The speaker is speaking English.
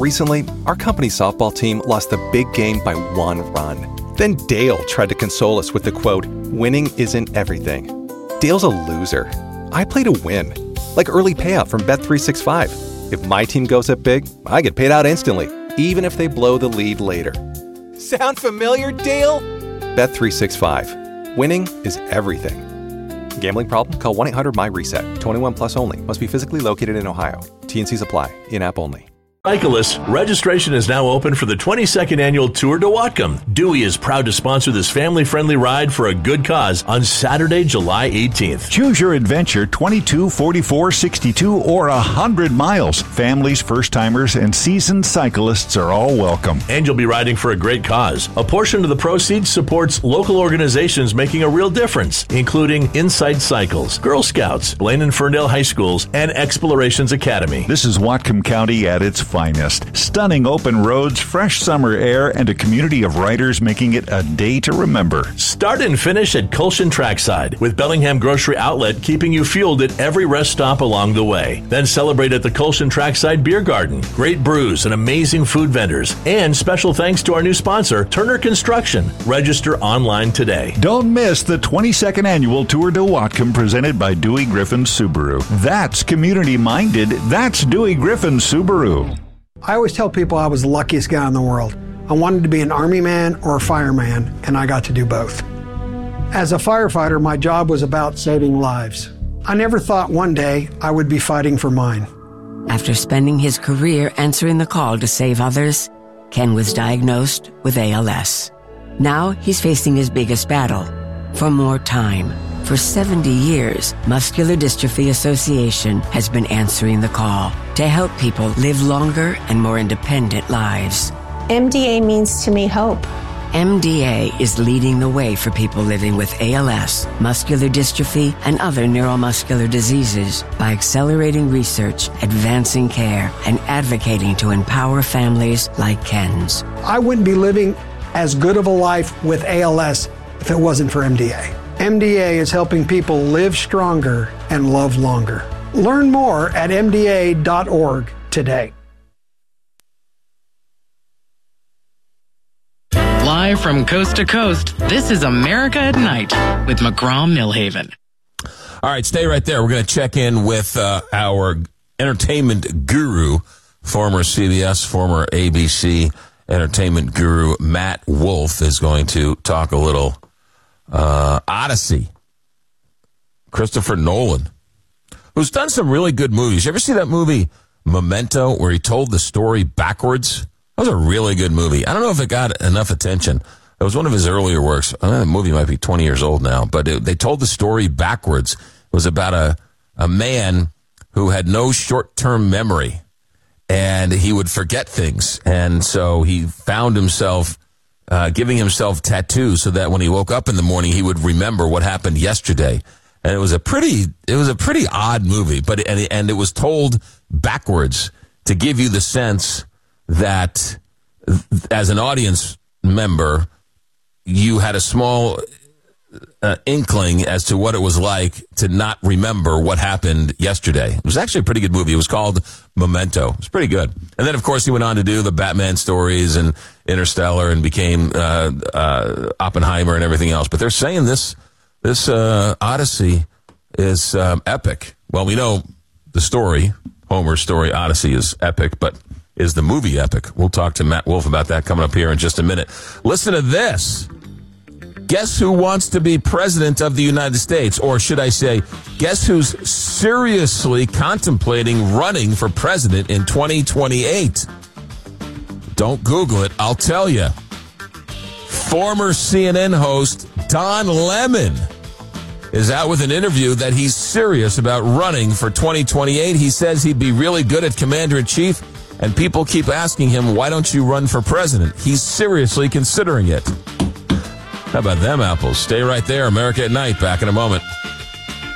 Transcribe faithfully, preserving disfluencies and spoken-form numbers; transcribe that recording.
Recently, our company softball team lost the big game by one run. Then Dale tried to console us with the quote, "Winning isn't everything." Dale's a loser. I play to win. Like early payout from Bet three sixty-five. If my team goes up big, I get paid out instantly, even if they blow the lead later. Sound familiar, Dale? Bet three sixty-five. Winning is everything. Gambling problem? Call one eight hundred M Y reset. twenty-one plus only. Must be physically located in Ohio. T N Cs apply. In-app only. Cyclists, registration is now open for the twenty-second annual Tour de Whatcom. Dewey is proud to sponsor this family-friendly ride for a good cause on Saturday, July eighteenth. Choose your adventure, twenty-two, forty-four, sixty-two, or one hundred miles. Families, first-timers, and seasoned cyclists are all welcome. And you'll be riding for a great cause. A portion of the proceeds supports local organizations making a real difference, including Insight Cycles, Girl Scouts, Blaine and Ferndale High Schools, and Explorations Academy. This is Whatcom County at its finest. Stunning open roads, fresh summer air, and a community of riders making it a day to remember. Start and finish at Colshan Trackside, with Bellingham Grocery Outlet keeping you fueled at every rest stop along the way. Then celebrate at the Colshan Trackside Beer Garden. Great brews and amazing food vendors. And special thanks to our new sponsor, Turner Construction. Register online today. Don't miss the twenty-second annual Tour de Whatcom presented by Dewey Griffin Subaru. That's community-minded. That's Dewey Griffin Subaru. I always tell people I was the luckiest guy in the world. I wanted to be an Army man or a fireman, and I got to do both. As a firefighter, my job was about saving lives. I never thought one day I would be fighting for mine. After spending his career answering the call to save others, Ken was diagnosed with A L S. Now he's facing his biggest battle, for more time. For seventy years, Muscular Dystrophy Association has been answering the call to help people live longer and more independent lives. M D A means to me hope. M D A is leading the way for people living with A L S, muscular dystrophy, and other neuromuscular diseases by accelerating research, advancing care, and advocating to empower families like Ken's. I wouldn't be living as good of a life with A L S if it wasn't for M D A. M D A is helping people live stronger and love longer. Learn more at M D A dot org today. Live from coast to coast, this is America at Night with McGraw Millhaven. All right, stay right there. We're going to check in with uh, our entertainment guru, former C B S, former A B C entertainment guru, Matt Wolf, is going to talk a little uh, Odyssey. Christopher Nolan, who's done some really good movies. You ever see that movie Memento, where he told the story backwards? That was a really good movie. I don't know if it got enough attention. It was one of his earlier works. I know the movie might be twenty years old now, but it, they told the story backwards. It was about a, a man who had no short-term memory, and he would forget things. And so he found himself uh, giving himself tattoos so that when he woke up in the morning, he would remember what happened yesterday. And it was a pretty, it was a pretty odd movie, but and, and it was told backwards to give you the sense that as an audience member, you had a small uh, inkling as to what it was like to not remember what happened yesterday. It was actually a pretty good movie. It was called Memento. It was pretty good. And then, of course, he went on to do the Batman stories and Interstellar and became uh, uh, Oppenheimer and everything else. But they're saying this this uh, Odyssey is um, epic. Well, we know the story, Homer's story, Odyssey, is epic, but is the movie epic? We'll talk to Matt Wolf about that coming up here in just a minute. Listen to this. Guess who wants to be president of the United States? Or should I say, guess who's seriously contemplating running for president in twenty twenty-eight? Don't Google it. I'll tell you. Former C N N host Don Lemon is out with an interview that he's serious about running for twenty twenty-eight. He says he'd be really good at commander-in-chief, and people keep asking him, why don't you run for president? He's seriously considering it. How about them apples? Stay right there. America at Night. Back in a moment.